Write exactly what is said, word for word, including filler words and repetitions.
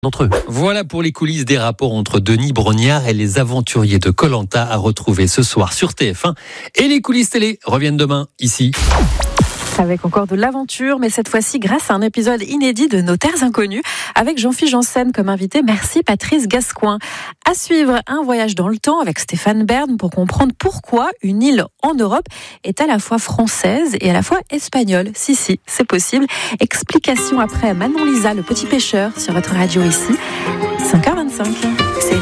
D'entre eux. Voilà pour les coulisses des rapports entre Denis Brognard et les aventuriers de Koh Lanta à retrouver ce soir sur T F un. Et les coulisses télé reviennent demain, ici. Avec encore de l'aventure, mais cette fois-ci grâce à un épisode inédit de Nos Terres Inconnues, avec Jean-Philippe Janssen comme invité. Merci Patrice Gascoin. À suivre, un voyage dans le temps avec Stéphane Bern pour comprendre pourquoi une île en Europe est à la fois française et à la fois espagnole. Si, si, c'est possible. Explication après Manon Lisa, le petit pêcheur, sur votre radio ici, cinq heures vingt-cinq.